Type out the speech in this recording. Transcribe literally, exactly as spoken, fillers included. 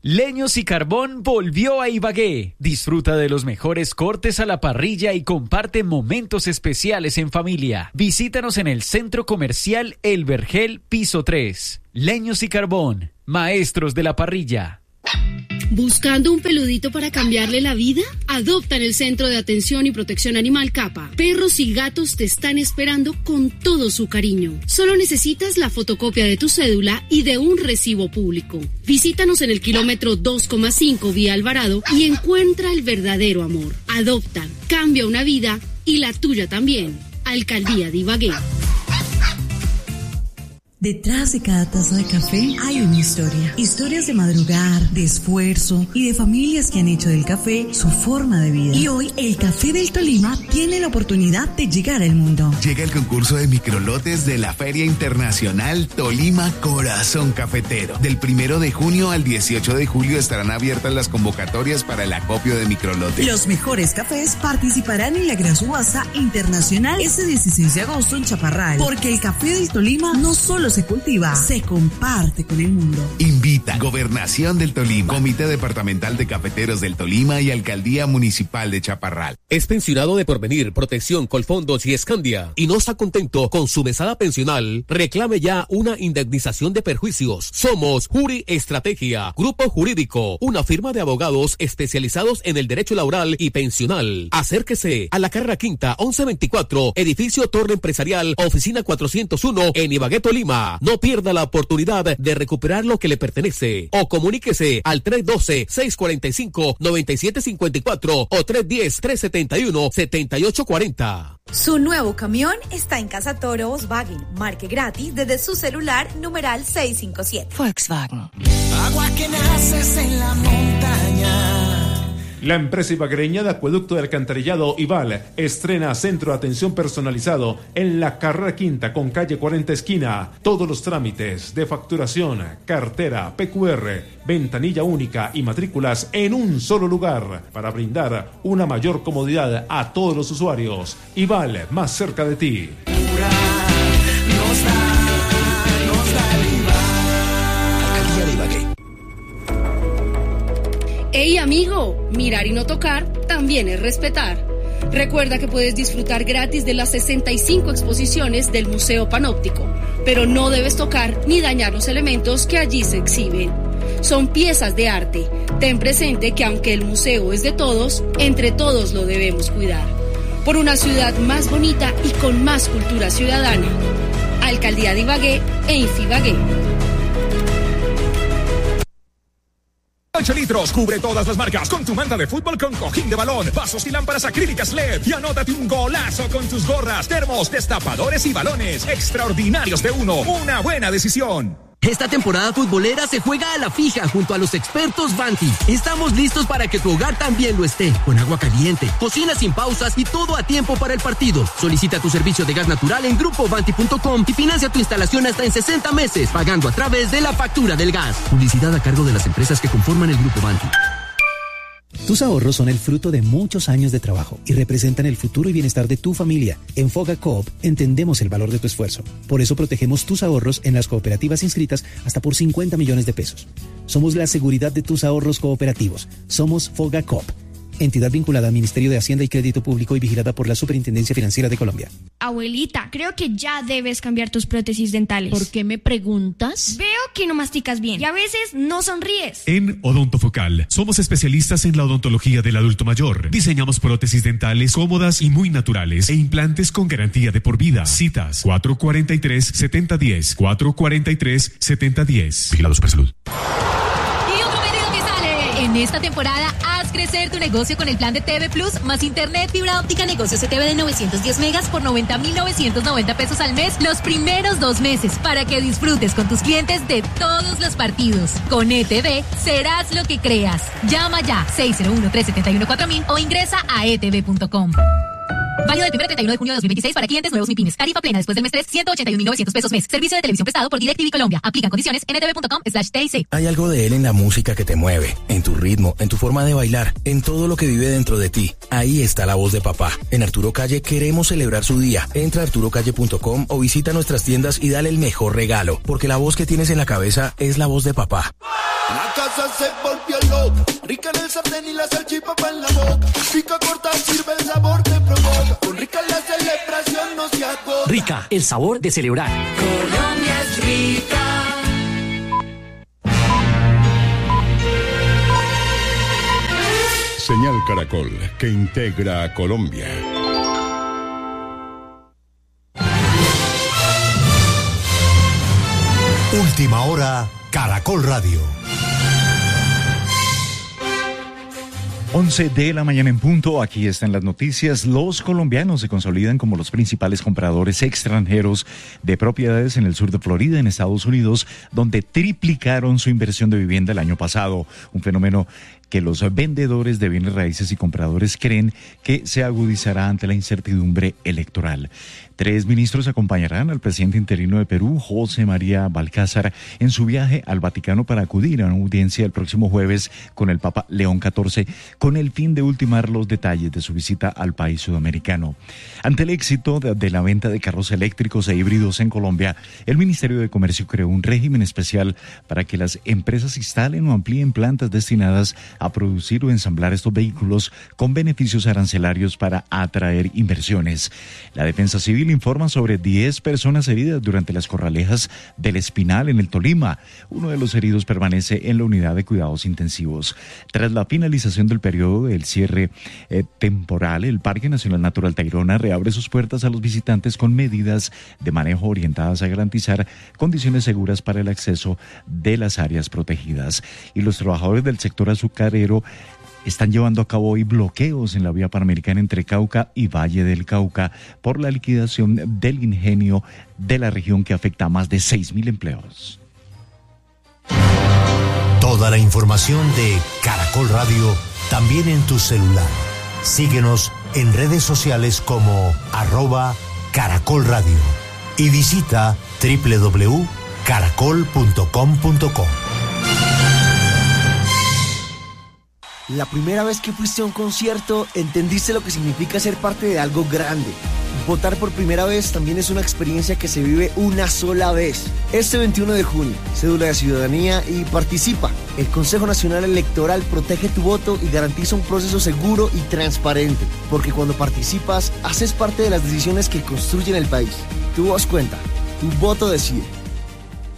Leños y Carbón volvió a Ibagué. Disfruta de los mejores cortes a la parrilla y comparte momentos especiales en familia. Visítanos en el Centro Comercial El Vergel, piso tres. Leños y Carbón, maestros de la parrilla. ¿Buscando un peludito para cambiarle la vida? Adopta en el Centro de Atención y Protección Animal Capa. Perros y gatos te están esperando con todo su cariño. Solo necesitas la fotocopia de tu cédula y de un recibo público. Visítanos en el kilómetro dos coma cinco vía Alvarado y encuentra el verdadero amor. Adopta, cambia una vida y la tuya también. Alcaldía de Ibagué. Detrás de cada taza de café hay una historia. Historias de madrugar, de esfuerzo y de familias que han hecho del café su forma de vida. Y hoy el Café del Tolima tiene la oportunidad de llegar al mundo. Llega el concurso de microlotes de la Feria Internacional Tolima Corazón Cafetero. Del primero de junio al dieciocho de julio estarán abiertas las convocatorias para el acopio de microlotes. Los mejores cafés participarán en la gran subasta internacional este dieciséis de agosto en Chaparral. Porque el Café del Tolima no solo se cultiva, se comparte con el mundo. Invita Gobernación del Tolima, Comité Departamental de Cafeteros del Tolima y Alcaldía Municipal de Chaparral. Es pensionado de Porvenir, Protección, Colfondos y Escandia y no está contento con su mesada pensional. Reclame ya una indemnización de perjuicios. Somos Juri Estrategia, Grupo Jurídico, una firma de abogados especializados en el derecho laboral y pensional. Acérquese a la carrera quinta once veinticuatro, edificio Torre Empresarial, oficina cuatrocientos uno en Ibagué, Tolima. No pierda la oportunidad de recuperar lo que le pertenece. O comuníquese al tres uno dos, seis cuatro cinco, nueve siete cinco cuatro o tres uno cero, tres siete uno, siete ocho cuatro cero. Su nuevo camión está en Casa Toro Volkswagen. Marque gratis desde su celular numeral seiscientos cincuenta y siete. Volkswagen. Agua que naces en la montaña. La empresa ibaguereña de acueducto de alcantarillado Ival estrena centro de atención personalizado en la carrera quinta con calle cuarenta esquina. Todos los trámites de facturación, cartera, P Q R, ventanilla única y matrículas en un solo lugar para brindar una mayor comodidad a todos los usuarios. Ival, más cerca de ti. ¡Ey, amigo! Mirar y no tocar también es respetar. Recuerda que puedes disfrutar gratis de las sesenta y cinco exposiciones del Museo Panóptico, pero no debes tocar ni dañar los elementos que allí se exhiben. Son piezas de arte. Ten presente que aunque el museo es de todos, entre todos lo debemos cuidar. Por una ciudad más bonita y con más cultura ciudadana. Alcaldía de Ibagué e Infibagué. ocho litros, cubre todas las marcas con tu manta de fútbol con cojín de balón, vasos y lámparas acrílicas L E D y anótate un golazo con tus gorras, termos, destapadores y balones extraordinarios de uno. Una buena decisión. Esta temporada futbolera se juega a la fija junto a los expertos Vanti. Estamos listos para que tu hogar también lo esté. Con agua caliente, cocina sin pausas y todo a tiempo para el partido. Solicita tu servicio de gas natural en grupo vanti punto com y financia tu instalación hasta en sesenta meses, pagando a través de la factura del gas. Publicidad a cargo de las empresas que conforman el grupo Vanti. Tus ahorros son el fruto de muchos años de trabajo y representan el futuro y bienestar de tu familia. En Foga Coop entendemos el valor de tu esfuerzo. Por eso protegemos tus ahorros en las cooperativas inscritas hasta por cincuenta millones de pesos. Somos la seguridad de tus ahorros cooperativos. Somos Foga Coop. Entidad vinculada al Ministerio de Hacienda y Crédito Público y vigilada por la Superintendencia Financiera de Colombia. Abuelita, creo que ya debes cambiar tus prótesis dentales. ¿Por qué me preguntas? Veo que no masticas bien y a veces no sonríes. En Odontofocal somos especialistas en la odontología del adulto mayor. Diseñamos prótesis dentales cómodas y muy naturales e implantes con garantía de por vida. Citas cuatro cuatro tres, siete cero uno cero, cuatro cuatro tres, siete cero uno cero. Vigilado Supersalud. En esta temporada, haz crecer tu negocio con el plan de T V Plus más internet fibra óptica negocio C T V de novecientos diez megas por noventa mil novecientos noventa pesos al mes los primeros dos meses para que disfrutes con tus clientes de todos los partidos. Con E T V serás lo que creas. Llama ya seis cero uno, tres siete uno, cuatro mil o ingresa a e t v punto com. Válido del primero al treinta y uno de junio de dos mil veintiséis para clientes nuevos MIPYMES. Tarifa plena después del mes tres, ciento ochenta y un mil novecientos pesos mes. Servicio de televisión prestado por DirecTV Colombia. Aplican condiciones en e t v punto com slash t i c. Hay algo de él en la música que te mueve, en tu ritmo, en tu forma de bailar, en todo lo que vive dentro de ti. Ahí está la voz de papá. En Arturo Calle queremos celebrar su día. Entra a arturo calle punto com o visita nuestras tiendas y dale el mejor regalo, porque la voz que tienes en la cabeza es la voz de papá. La casa se volvió loca, rica en el sartén y la salchipapa en la boca. Pica corta, sirve el sabor que provoca. Con Rica la celebración no se agota. Rica, el sabor de celebrar. Colombia es rica. Señal Caracol, que integra a Colombia. Última hora, Caracol Radio. once de la mañana en punto, aquí están las noticias. Los colombianos se consolidan como los principales compradores extranjeros de propiedades en el sur de Florida, en Estados Unidos, donde triplicaron su inversión de vivienda el año pasado. Un fenómeno que los vendedores de bienes raíces y compradores creen que se agudizará ante la incertidumbre electoral. Tres ministros acompañarán al presidente interino de Perú, José María Balcázar, en su viaje al Vaticano para acudir a una audiencia el próximo jueves con el Papa León catorce, con el fin de ultimar los detalles de su visita al país sudamericano. Ante el éxito de, de la venta de carros eléctricos e híbridos en Colombia, el Ministerio de Comercio creó un régimen especial para que las empresas instalen o amplíen plantas destinadas a producir o ensamblar estos vehículos con beneficios arancelarios para atraer inversiones. La Defensa Civil informa sobre diez personas heridas durante las corralejas del Espinal en el Tolima. Uno de los heridos permanece en la unidad de cuidados intensivos. Tras la finalización del periodo del cierre eh, temporal, el Parque Nacional Natural Tayrona reabre sus puertas a los visitantes con medidas de manejo orientadas a garantizar condiciones seguras para el acceso de las áreas protegidas. Y los trabajadores del sector azucarero están llevando a cabo hoy bloqueos en la vía panamericana entre Cauca y Valle del Cauca por la liquidación del ingenio de la región que afecta a más de seis mil empleos. Toda la información de Caracol Radio también en tu celular. Síguenos en redes sociales como arroba Caracol Radio y visita doble u doble u doble u punto caracol punto com punto co. La primera vez que fuiste a un concierto, entendiste lo que significa ser parte de algo grande. Votar por primera vez también es una experiencia que se vive una sola vez. Este veintiuno de junio, cédula de ciudadanía y participa. El Consejo Nacional Electoral protege tu voto y garantiza un proceso seguro y transparente. Porque cuando participas, haces parte de las decisiones que construyen el país. Tu voz cuenta, tu voto decide.